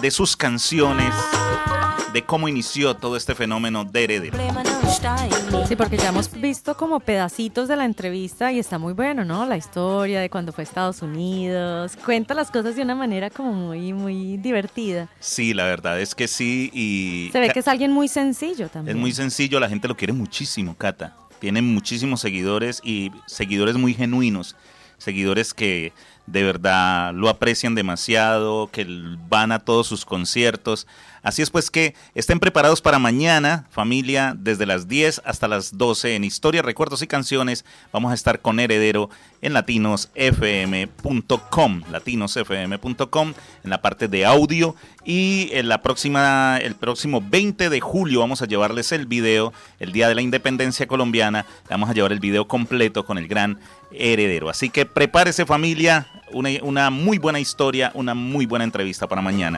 de sus canciones, de cómo inició todo este fenómeno de Heredero. Sí, porque ya hemos visto como pedacitos de la entrevista y está muy bueno, ¿no? La historia de cuando fue a Estados Unidos. Cuenta las cosas de una manera como muy divertida. Sí, la verdad es que sí. Y se ve que es alguien muy sencillo también. Es muy sencillo, la gente lo quiere muchísimo, Cata. Tiene muchísimos seguidores y seguidores muy genuinos. Seguidores que de verdad lo aprecian demasiado, que van a todos sus conciertos. Así es pues que estén preparados para mañana, familia, desde las 10 hasta las 12 en Historia, Recuerdos y Canciones. Vamos a estar con Heredero en latinosfm.com, latinosfm.com, en la parte de audio. Y el próximo 20 de julio vamos a llevarles el video, el Día de la Independencia Colombiana. Vamos a llevar el video completo con el gran Heredero. Así que prepárese, familia, una muy buena historia, una muy buena entrevista para mañana.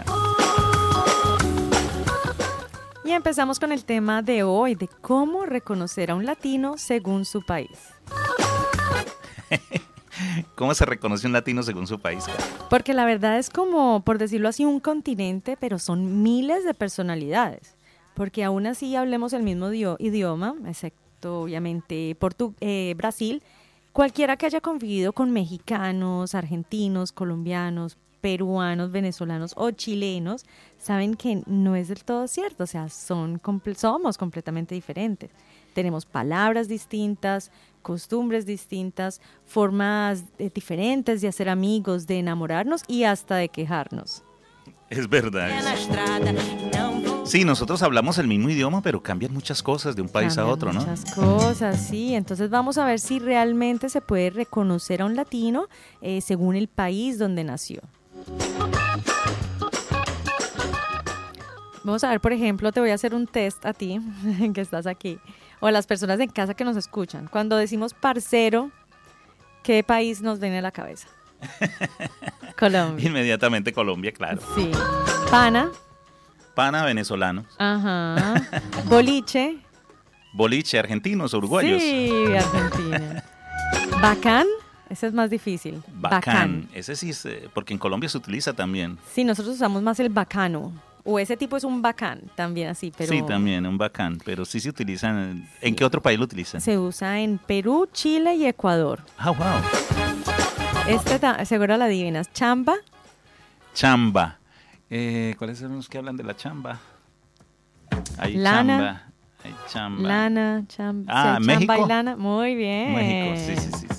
Y empezamos con el tema de hoy, de cómo reconocer a un latino según su país. ¿Cómo se reconoce un latino según su país? Porque la verdad es como, por decirlo así, un continente, pero son miles de personalidades. Porque aún así hablemos el mismo idioma, excepto obviamente Brasil, cualquiera que haya convivido con mexicanos, argentinos, colombianos, peruanos, venezolanos o chilenos, saben que no es del todo cierto, o sea, somos completamente diferentes. Tenemos palabras distintas, costumbres distintas, formas diferentes de hacer amigos, de enamorarnos y hasta de quejarnos. Es verdad. Sí, nosotros hablamos el mismo idioma, pero cambian muchas cosas de un país a otro, ¿no? Muchas cosas, sí. Entonces vamos a ver si realmente se puede reconocer a un latino según el país donde nació. Vamos a ver, por ejemplo, te voy a hacer un test a ti, que estás aquí, o a las personas en casa que nos escuchan. Cuando decimos parcero, ¿qué país nos viene a la cabeza? Colombia. Inmediatamente Colombia, claro. Sí. Pana. Pana, venezolanos. Ajá. Boliche. Boliche, argentinos, uruguayos. Sí, Argentina. Bacán. Ese es más difícil. Bacán. Ese sí es, porque en Colombia se utiliza también. Sí, nosotros usamos más el bacano. O ese tipo es un bacán, también así, pero... Sí, también, un bacán, pero sí se utilizan. ¿En qué otro país lo utilizan? Se usa en Perú, Chile y Ecuador. Ah, wow. Seguro la adivinas. ¿Chamba? Chamba. ¿Cuáles son los que hablan de la chamba? Hay lana. Chamba. Hay chamba. Lana, chamba. Ah, sí, México. Chamba y lana. Muy bien. México, sí.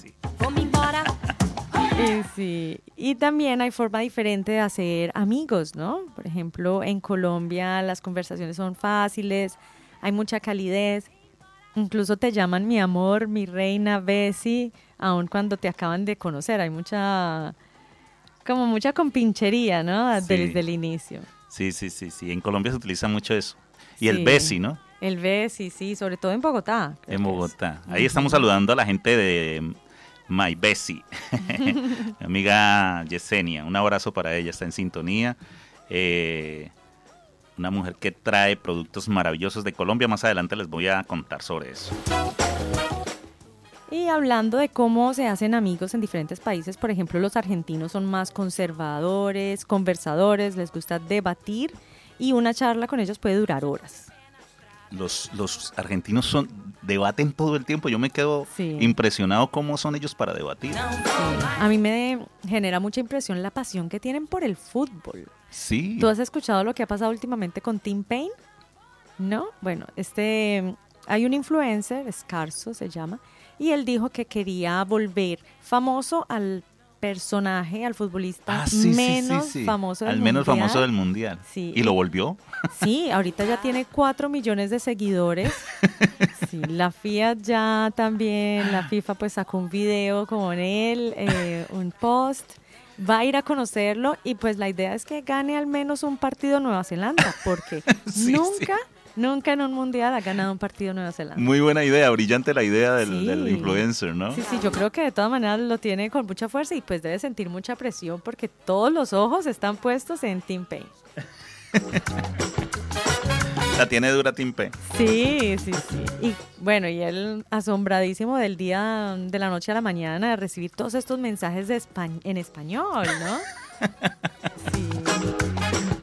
Sí. Y también hay forma diferente de hacer amigos, ¿no? Por ejemplo, en Colombia las conversaciones son fáciles, hay mucha calidez, incluso te llaman mi amor, mi reina, Bessie, aun cuando te acaban de conocer, hay mucha compinchería, ¿no? Sí. Desde el inicio. Sí, en Colombia se utiliza mucho eso. Y el Bessie, ¿no? El Bessie, sí, sobre todo en Bogotá. En Bogotá. Ahí estamos saludando a la gente de My Bessie, mi amiga Yesenia, un abrazo para ella, está en sintonía, una mujer que trae productos maravillosos de Colombia, más adelante les voy a contar sobre eso. Y hablando de cómo se hacen amigos en diferentes países, por ejemplo, los argentinos son más conservadores, conversadores, les gusta debatir y una charla con ellos puede durar horas. Los argentinos debaten todo el tiempo. Yo me quedo impresionado cómo son ellos para debatir. Sí. A mí me genera mucha impresión la pasión que tienen por el fútbol. Sí. ¿Tú has escuchado lo que ha pasado últimamente con Tim Payne? ¿No? Bueno, hay un influencer, Scarzo se llama, y él dijo que quería volver famoso al personaje, al futbolista menos famoso del al mundial. menos famoso del mundial. Sí. ¿Y lo volvió? Sí, ahorita ya tiene 4 millones de seguidores. Sí, la FIFA pues sacó un video con él, un post. Va a ir a conocerlo y pues la idea es que gane al menos un partido Nueva Zelanda, porque nunca en un mundial ha ganado un partido Nueva Zelanda. Muy buena idea, brillante la idea del influencer, ¿no? Sí, yo creo que de todas maneras lo tiene con mucha fuerza y pues debe sentir mucha presión porque todos los ojos están puestos en Tim Payne. La tiene dura Tim Payne. Sí. Y bueno, y él asombradísimo del día, de la noche a la mañana, de recibir todos estos mensajes en español, ¿no? Sí.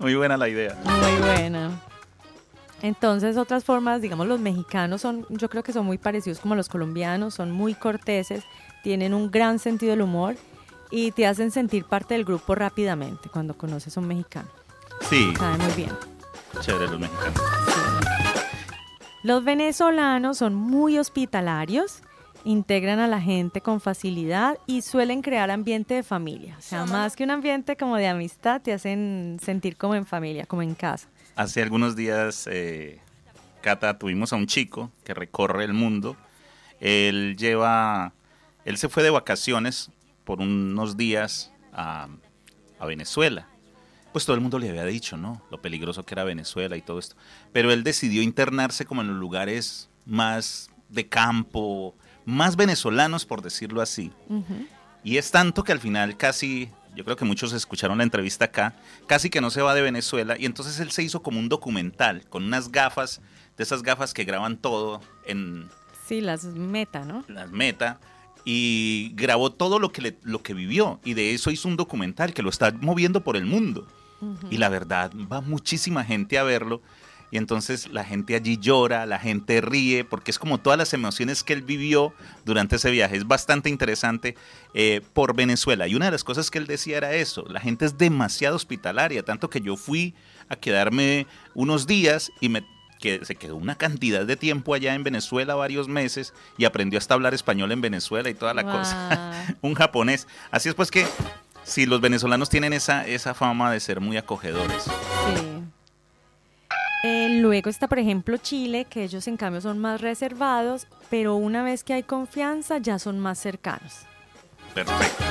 Muy buena la idea. Muy buena. Entonces, otras formas, digamos, los mexicanos son, yo creo que son muy parecidos como los colombianos, son muy corteses, tienen un gran sentido del humor y te hacen sentir parte del grupo rápidamente cuando conoces a un mexicano. Sí. Sabe muy bien. Chévere los mexicanos. Sí. Los venezolanos son muy hospitalarios, integran a la gente con facilidad y suelen crear ambiente de familia. O sea, más que un ambiente como de amistad, te hacen sentir como en familia, como en casa. Hace algunos días, Cata, tuvimos a un chico que recorre el mundo. Él se fue de vacaciones por unos días a Venezuela. Pues todo el mundo le había dicho, ¿no? Lo peligroso que era Venezuela y todo esto. Pero él decidió internarse como en los lugares más de campo, más venezolanos, por decirlo así. Uh-huh. Y es tanto que al final casi, yo creo que muchos escucharon la entrevista acá, casi que no se va de Venezuela. Y entonces él se hizo como un documental con unas gafas, de esas gafas que graban todo en... Sí, las Meta, ¿no? Las Meta. Y grabó todo lo que vivió. Y de eso hizo un documental que lo está moviendo por el mundo. Uh-huh. Y la verdad, va muchísima gente a verlo. Y entonces la gente allí llora, la gente ríe, porque es como todas las emociones que él vivió durante ese viaje. Es bastante interesante por Venezuela. Y una de las cosas que él decía era eso, la gente es demasiado hospitalaria, tanto que yo fui a quedarme unos días y se quedó una cantidad de tiempo allá en Venezuela, varios meses, y aprendió hasta hablar español en Venezuela y toda la cosa. Un japonés. Así es pues que sí, los venezolanos tienen esa fama de ser muy acogedores. Sí. Luego está, por ejemplo, Chile, que ellos en cambio son más reservados, pero una vez que hay confianza ya son más cercanos. Perfecto.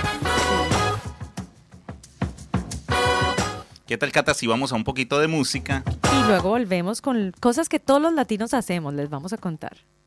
¿Qué tal, Cata, si vamos a un poquito de música? Y luego volvemos con cosas que todos los latinos hacemos, les vamos a contar.